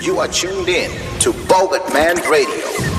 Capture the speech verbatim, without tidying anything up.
You are tuned in to Bogart Man Radio.